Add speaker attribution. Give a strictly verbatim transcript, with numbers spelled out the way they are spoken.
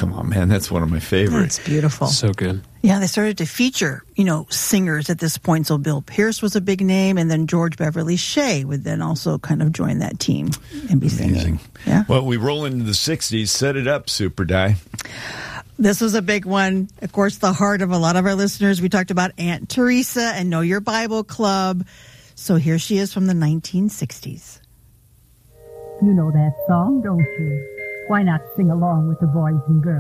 Speaker 1: Come on, man. That's one of my favorites.
Speaker 2: That's beautiful.
Speaker 3: So good.
Speaker 2: Yeah, they started to feature, you know, singers at this point. So Bill Pierce was a big name, and then George Beverly Shea would then also kind of join that team and be singing.
Speaker 1: Amazing.
Speaker 2: Yeah.
Speaker 1: Well, we roll into the sixties. Set it up, Super Di.
Speaker 2: This was a big one. Of course, the heart of a lot of our listeners. We talked about Aunt Teresa and Know Your Bible Club. So here she is from the nineteen sixties.
Speaker 4: You know that song, don't you? Why not sing along with the boys and girls?